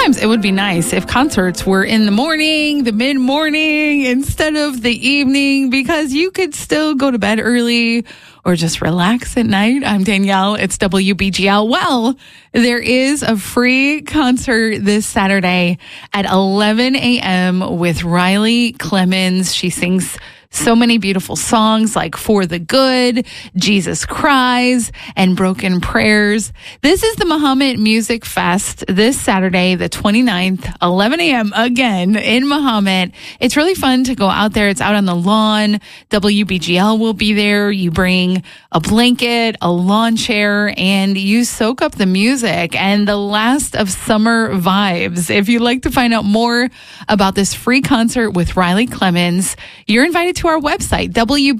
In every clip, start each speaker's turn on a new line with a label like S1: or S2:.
S1: sometimes it would be nice if concerts were in the morning, the mid-morning, instead of the evening, because you could still go to bed early or just relax at night. I'm Danielle. It's WBGL. Well, there is a free concert this Saturday at 11 a.m. with Riley Clemmons. She sings so many beautiful songs like For the Good, Jesus Cries, and Broken Prayers. This is the Mahomet Music Fest this Saturday, the 29th, 11 a.m. again in Mahomet. It's really fun to go out there. It's out on the lawn. WBGL will be there. You bring a blanket, a lawn chair, and you soak up the music and the last of summer vibes. If you'd like to find out more about this free concert with Riley Clemmons, you're invited to our website,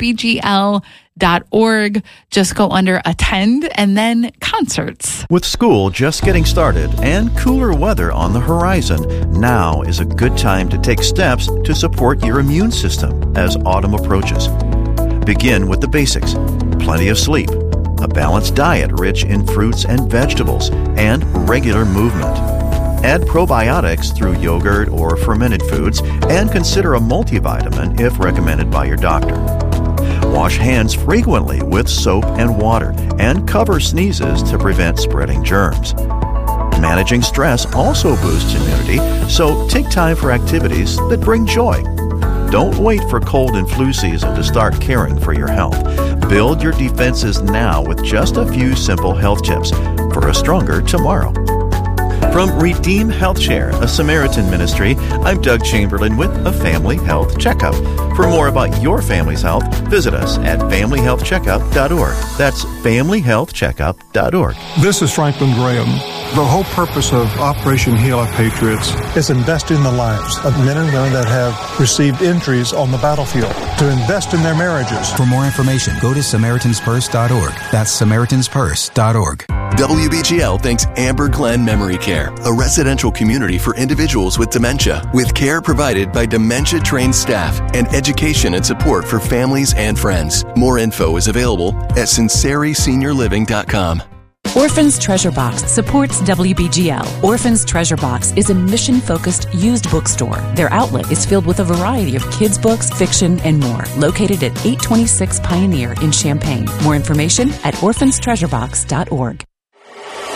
S1: WBGL.org. Just go under attend and then concerts.
S2: With school just getting started and cooler weather on the horizon, now is a good time to take steps to support your immune system as autumn approaches. Begin with the basics: plenty of sleep, a balanced diet rich in fruits and vegetables, and regular movement. Add probiotics through yogurt or fermented foods, and consider a multivitamin if recommended by your doctor. Wash hands frequently with soap and water, and cover sneezes to prevent spreading germs. Managing stress also boosts immunity, so take time for activities that bring joy. Don't wait for cold and flu season to start caring for your health. Build your defenses now with just a few simple health tips for a stronger tomorrow. From Redeem Health Share, a Samaritan ministry, I'm Doug Chamberlain with a Family Health Checkup. For more about your family's health, visit us at familyhealthcheckup.org. That's familyhealthcheckup.org.
S3: This is Franklin Graham. The whole purpose of Operation Heal Our Patriots is investing in the lives of men and women that have received injuries on the battlefield, to invest in their marriages.
S4: For more information, go to SamaritansPurse.org. That's SamaritansPurse.org.
S5: WBGL thanks Amber Glen Memory Care, a residential community for individuals with dementia, with care provided by dementia-trained staff and education and support for families and friends. More info is available at sinceriSeniorLiving.com.
S6: Orphans Treasure Box supports WBGL. Orphans Treasure Box is a mission-focused used bookstore. Their outlet is filled with a variety of kids' books, fiction, and more. Located at 826 Pioneer in Champaign. More information at orphanstreasurebox.org.